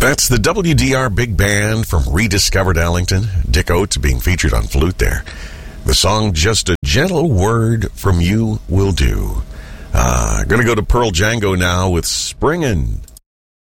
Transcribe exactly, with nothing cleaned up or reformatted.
That's the W D R Big Band from Rediscovered Ellington. Dick Oates being featured on flute there. The song, Just a Gentle Word from You Will Do. Uh, gonna go to Pearl Django now with Springin'